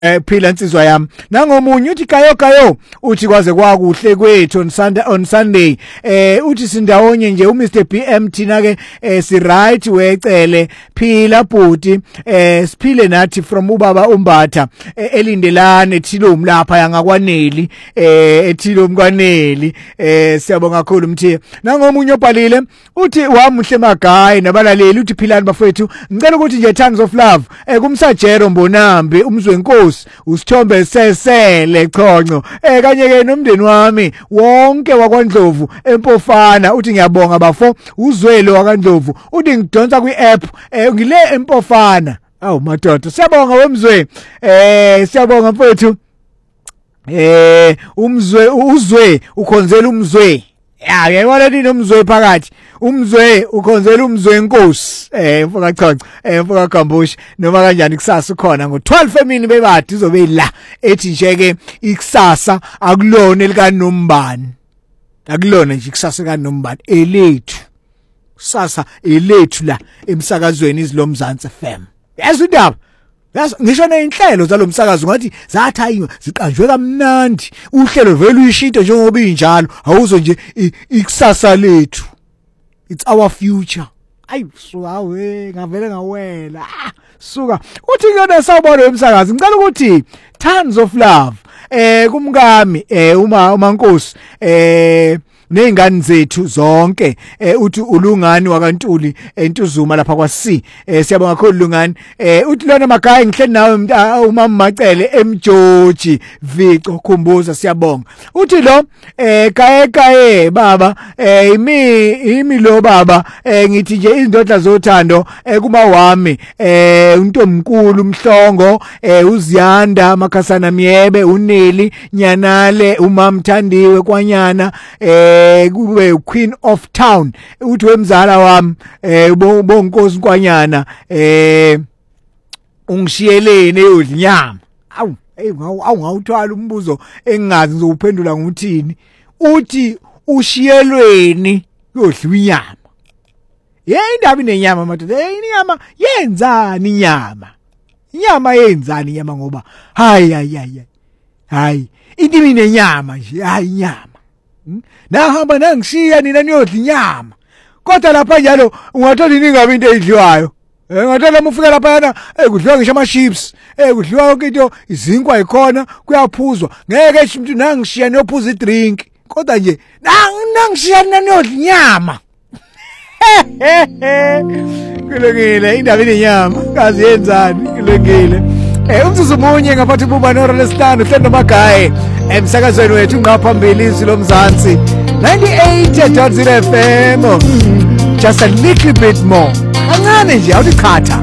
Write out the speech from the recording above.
phila insizwa yami nangomunye uthi kayo uthi kwaze kwakuhle kwethu on Sunday uthi sindawonye nje uMr BM thina ke si right wecele phila bhuti siphile nathi from ubaba uMbatha elindelane ethilo umlapha yangakwaneli ethilo umkwaneli siyabonga kakhulu mthiye nangomunye obhalile uthi wamuhle magayi nabalaleli uthi philani bafethu ngicela ukuthi nje Tongues of Love kumsajero Mbonambi umzwenkosi usithombe sesele chonco kanye ke nomndeni wami wonke wakwaNdlovu eMpofana uthi ngiyabonga bafo uzwelo wakwaNdlovu uthi ngidonsa kwi-app ngile eMpofana awu madoda siyabonga wemzwe siyabonga mfethu uzwe ukhonzela umzwe yayibona nini umzwe phakathi umzwe ukhonzela umzwe inkosi mfoka chonco mfoka Gambushi noma kanjani kusasa ukhona ngo12 emini bebadi izobe la ethi nje ke ikusasa akulona elika Nombani akulona nje ikusasa kaNombani elethu kusasa elethu la emsakazweni izilomzansi FM yazi indaba ngisho neinhlelo zalomsakazo ngathi zathayiwe ziqanjwe kamnandi uhlelo vele uyishinto njengoba injalo awuzo nje ikusasa lethu it's our future ayi suka we ngavele ngawela suka uthi ngiyona sawubona emsakazo ngicela ukuthi Tongues of Love kumkami uMankosi nezingane zethu zonke uthi ulungani wakantuli eNtuzuma lapha kwaC siyabonga kakhulu lungani uthi lona magayi ngihleli nawe umama Macele eMjoji Vico khumbuza siyabonga uthi lo kaye baba imi lo baba ngithi nje izindodla zothando kuma wami untomkhulu umhlongo uZiyanda Makhasana Myebe uNeli Nyanale uMamthandiwe kwanyana kube Queen of Town uthi wemzala wami bonkosi kwanyana ungishiyelene udlinyama awu ngawuthwala umbuzo engingazi ngizophendula ngokuthini uthi ushiyelweni yodliwa inyama indaba inenyama madoda inyama yenzani inyama yenzani inyama ngoba hayi indimi inenyama nje inyama nahamba nangishiya nina niyodla inyama kodwa lapha njalo ungathola iningabe into edliwayo ngathola umufika lapha yana kudliwa ngisho ama chips kudliwa yonke into izinkwa ikhona kuyaphuzwa ngeke umuntu nangishiya niyophuza idrink kodwa nje nangishiya nina niyodla inyama kulungile indaba inenyama kazi yenzani kulungile umzuzu munye ngaphathi buba nora lesihlanu hlelo magayi emsakazweni wethu ngaphambili izwi lomzansi 98.0 FM just a little bit more kancane nje awuthi chatha